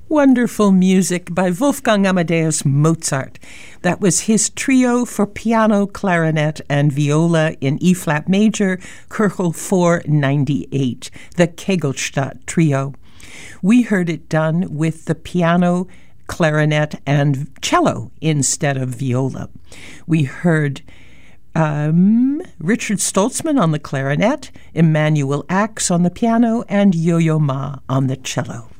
Wonderful music by Wolfgang Amadeus Mozart. That was his trio for piano, clarinet, and viola in E-flat major, Köchel 498, the Kegelstadt Trio. We heard it done with the piano, clarinet, and cello instead of viola. We heard Richard Stoltzman on the clarinet, Emanuel Ax on the piano, and Yo-Yo Ma on the cello.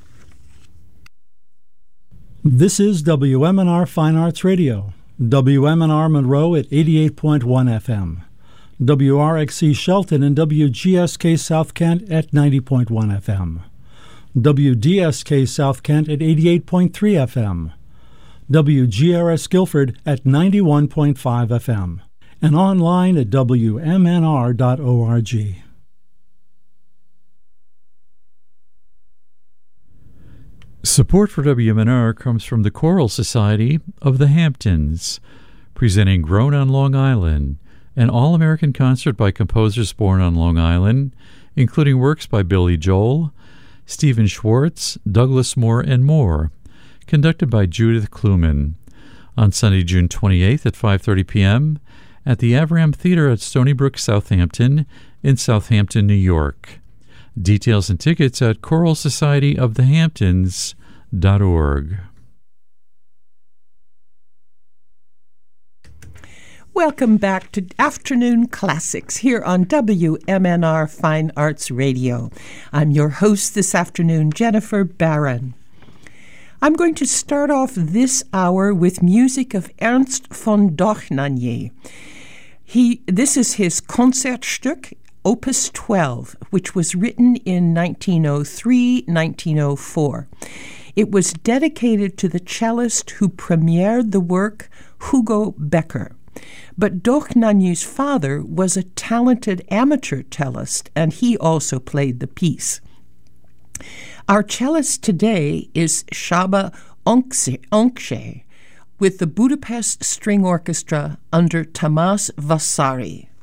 This is WMNR Fine Arts Radio, WMNR Monroe at 88.1 FM, WRXC Shelton and WGSK South Kent at 90.1 FM, WDSK South Kent at 88.3 FM, WGRS Guilford at 91.5 FM, and online at WMNR.org. Support for WMNR comes from the Choral Society of the Hamptons, presenting Grown on Long Island, an all-American concert by composers born on Long Island, including works by Billy Joel, Stephen Schwartz, Douglas Moore, and more, conducted by Judith Kluman, on Sunday, June 28th at 5:30 p.m. at the Avram Theater at Stony Brook, Southampton, in Southampton, New York. Details and tickets at choralsocietyofthehamptons.org. Welcome back to Afternoon Classics here on WMNR Fine Arts Radio. I'm your host this afternoon, Jennifer Barron. I'm going to start off this hour with music of Ernst von Dohnanyi. This is his Concertstück, Opus 12, which was written in 1903-1904. It was dedicated to the cellist who premiered the work, Hugo Becker. But Dohnanyi's father was a talented amateur cellist, and he also played the piece. Our cellist today is Csaba Önkse with the Budapest String Orchestra under Tamás Vasari.